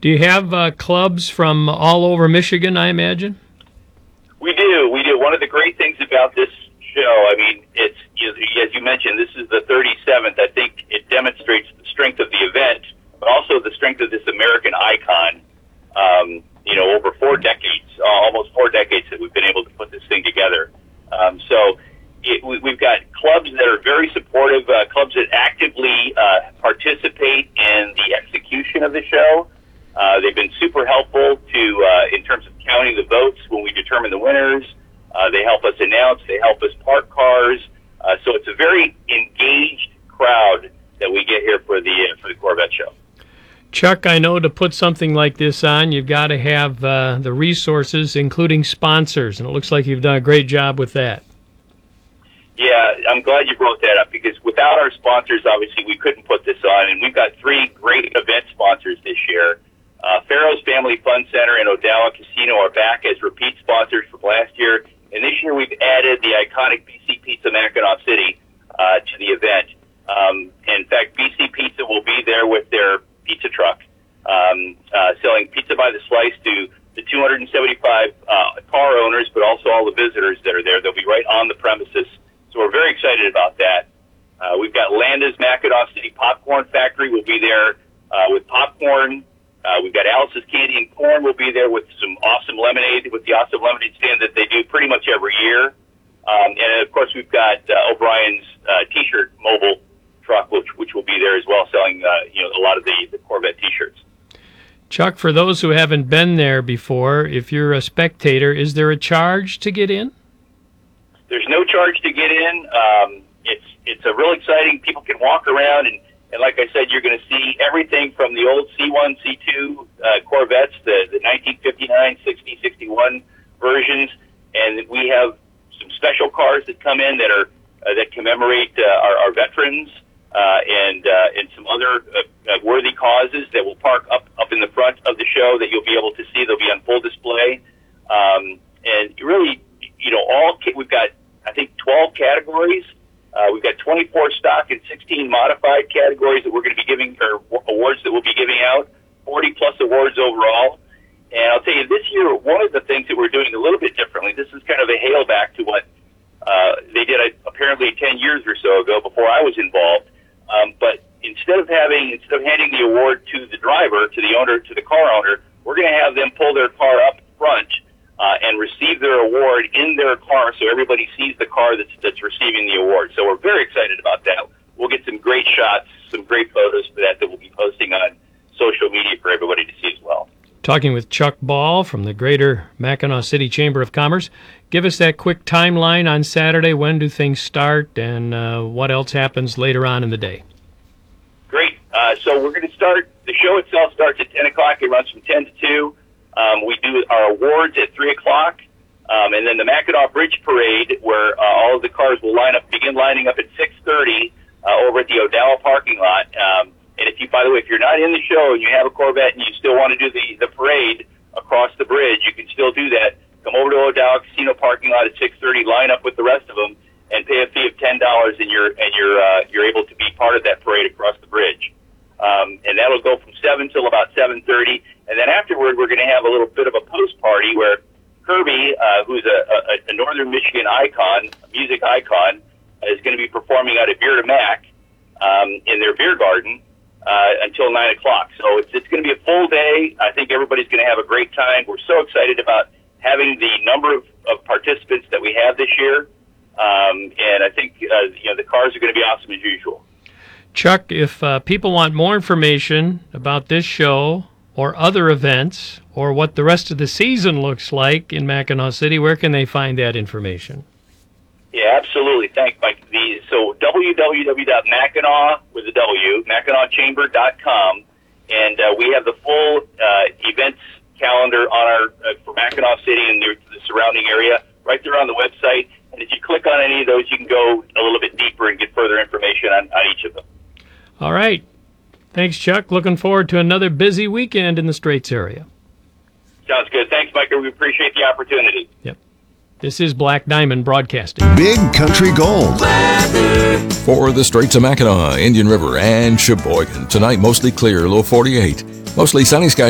Do you have clubs from all over Michigan, I imagine? We do. One of the great things about this show, I mean, it's, as you mentioned, this is the 37th. I think it demonstrates the strength of the event, but also the strength of this American icon. Over 4 decades, almost 4 decades that we've been able to put this thing together. We've got clubs that are very supportive, clubs that actively participate in the execution of the show. They've been super helpful in terms of counting the votes when we determine the winners. They help us announce. They help us park cars. So it's a very engaged crowd that we get here for the Corvette show. Chuck, I know to put something like this on, you've got to have the resources, including sponsors, and it looks like you've done a great job with that. Yeah, I'm glad you brought that up, because without our sponsors, obviously, we couldn't put this on, and we've got 3 great event sponsors this year. Farrow's Family Fun Center and Odawa Casino are back as repeat sponsors from last year, and this year we've added the iconic BC Pizza Mackinac City to the event. In fact, BC Pizza will be there with their pizza truck, selling pizza by the slice to the 275 car owners, but also all the visitors that are there. They'll be right on the premises, so we're very excited about that. We've got Landa's Mackinac City Popcorn Factory will be there with popcorn. We've got Alice's Candy and Corn will be there with some awesome lemonade, with the awesome lemonade stand that they do pretty much every year. And of course, we've got O'Brien's T-shirt mobile truck, which will be there as well, selling a lot of the Corvette T-shirts. Chuck, for those who haven't been there before, if you're a spectator, is there a charge to get in? There's no charge to get in. It's a real exciting. People can walk around, and like I said, you're going to see everything from the old C1, C2 Corvettes, the 1959, 60, 61 versions, and we have some special cars that come in that commemorate our veterans and some other worthy causes that will park up in the front of the show that you'll be able to see. They'll be on full display, and really, we've got, I think, 12 categories. We've got 24 stock and 16 modified categories that we're going to be giving, or awards that we'll be giving out, 40 plus awards overall. And I'll tell you, this year, one of the things that we're doing a little bit differently, this is kind of a hail back to what they did apparently 10 years or so ago before I was involved. But instead of handing the award to the driver, to the owner, to the car owner, we're going to have them pull their car up front and receive their award in their car, so everybody sees the car that's receiving the award. So we're very excited about that. We'll get some great shots, some great photos for that we'll be posting on social media for everybody to see as well. Talking with Chuck Ball from the Greater Mackinac City Chamber of Commerce. Give us that quick timeline on Saturday. When do things start, and what else happens later on in the day? Great. So we're going to start. The show itself starts at 10 o'clock. It runs from 10 to 2. We do our awards at 3 o'clock. And then the Mackinac Bridge Parade, where all of the cars will begin lining up at 6:30 over at the Odawa parking lot. And by the way, if you're not in the show and you have a Corvette and you still want to do the parade across the bridge, you can still do that. Come over to Odawa Casino parking lot at 6:30, line up with the rest of them, and pay a fee of $10, and you're able to be part of that parade across the bridge. And that'll go from 7 till about 7:30, and then afterward we're going to have a little bit of a post party where Kirby, who's a Northern Michigan icon, a music icon, is going to be performing out at Beer to Mac in their beer garden until 9 o'clock. So it's going to be a full day. I think everybody's going to have a great time. We're so excited about having the number of participants that we have this year, and I think the cars are going to be awesome as usual. Chuck, if people want more information about this show or other events or what the rest of the season looks like in Mackinac City, where can they find that information? Yeah, absolutely. Thanks, Mike. So www.mackinachamber.com, and we have the full events calendar on for Mackinac City and the surrounding area right there on the website. And if you click on any of those, you can go a little bit deeper and get further information on each of them. All right. Thanks, Chuck. Looking forward to another busy weekend in the Straits area. Sounds good. Thanks, Mike. We appreciate the opportunity. Yep. This is Black Diamond Broadcasting. Big Country Gold. For the Straits of Mackinac, Indian River, and Sheboygan. Tonight, mostly clear, low 48. Mostly sunny skies.